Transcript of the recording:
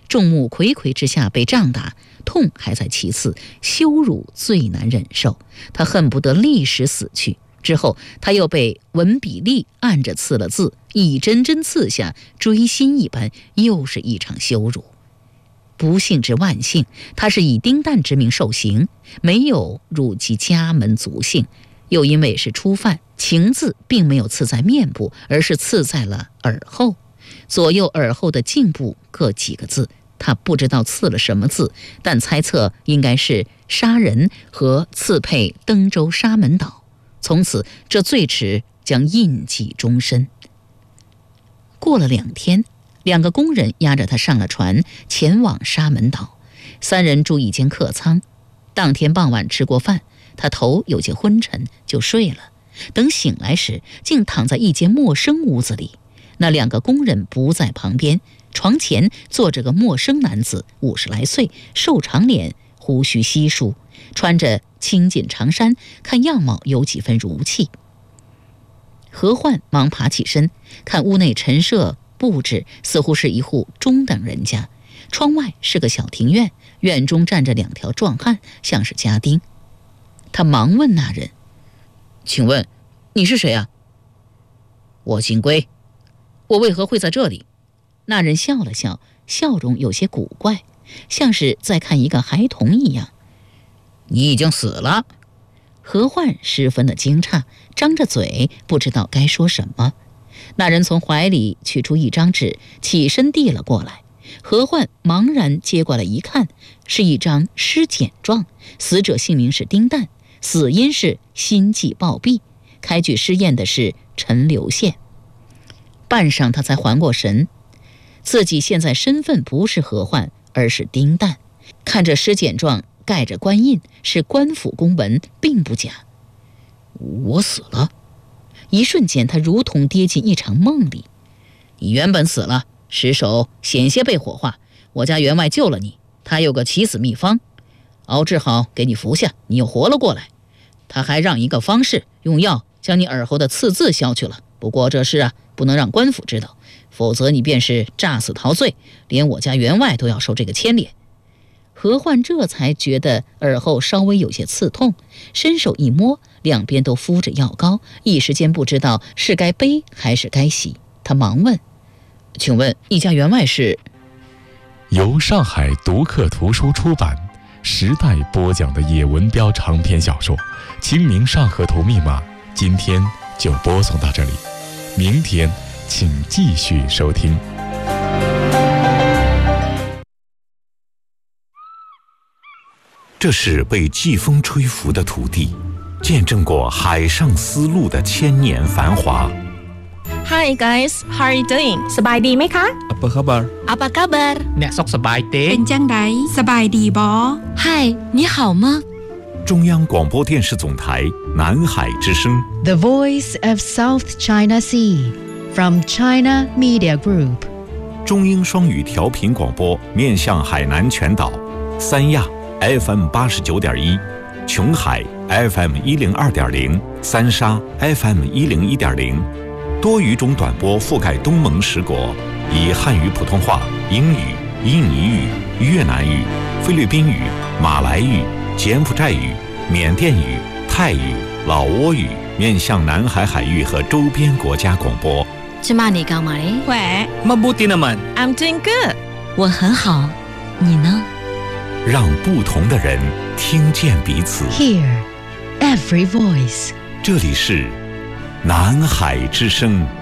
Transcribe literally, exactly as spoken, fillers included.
众目睽睽之下被杖打，痛还在其次，羞辱最难忍受。他恨不得立时死去。之后他又被文比利按着刺了字，一针针刺下，锥心一般，又是一场羞辱。不幸之万幸，他是以丁旦之名受刑，没有入其家门族姓，又因为是初犯，情字并没有刺在面部，而是刺在了耳后，左右耳后的颈部各几个字。他不知道刺了什么字，但猜测应该是杀人和刺配登州沙门岛。从此这罪耻将印记终身。过了两天，两个工人押着他上了船，前往沙门岛。三人住一间客舱。当天傍晚吃过饭，他头有些昏沉，就睡了。等醒来时，竟躺在一间陌生屋子里。那两个工人不在旁边，床前坐着个陌生男子，五十来岁，瘦长脸，胡须稀疏，穿着青锦长衫，看样貌有几分儒气。何焕忙爬起身，看屋内陈设布置，似乎是一户中等人家。窗外是个小庭院，院中站着两条壮汉，像是家丁。他忙问那人：“请问你是谁啊？”“我姓归，我为何会在这里？”那人笑了笑，笑容有些古怪，像是在看一个孩童一样。“你已经死了。”何焕十分的惊诧，张着嘴不知道该说什么。那人从怀里取出一张纸，起身递了过来。何焕茫然接过来一看，是一张尸检状，死者姓名是丁旦，死因是心悸暴毙，开具尸验的是陈留县。半晌他才缓过神，自己现在身份不是何焕，而是丁旦。看着尸检状盖着官印，是官府公文，并不假。我死了。一瞬间他如同跌进一场梦里。你原本死了，尸首险些被火化，我家员外救了你，他有个起死秘方，熬制好给你服下，你又活了过来。他还让一个方士用药将你耳后的刺字消去了，不过这事啊不能让官府知道，否则你便是诈死逃罪，连我家员外都要受这个牵连。何焕这才觉得耳后稍微有些刺痛，伸手一摸，两边都敷着药膏，一时间不知道是该悲还是该喜。他忙问：“请问一家员外是？” 由上海读客图书出版，时代播讲的叶文标长篇小说《清明上河图密码》，今天就播送到这里，明天请继续收听。 这是被季风吹拂的土地，见证过海上丝路的千年繁华。 Hi guys, how are you doing? สบายดีไหมคะ Apa khabar? Apa kabar? អ្នកសុខសប្បាយទេเป็นจังไดสบายดีบ่嗨，你好吗？ 中央广播电视总台南海之声 The Voice of South China Sea from China Media Group 中英双语调频广播，面向海南全岛。三亚 F M 八十九点一，琼海 F M 一零二点零，三沙 F M 一零一点零，多语种短波覆盖东盟十国，以汉语、普通话、英语、印尼语、越南语、菲律宾语、马来语、柬埔寨语、缅甸语、泰语、老挝语，面向南海海域和周边国家广播。 芝麻你干嘛嘞？ Where? Mabuti naman. I'm doing good. 我很好，你呢？ 让不同的人听见彼此。 Hear every voice 这里是南海之声。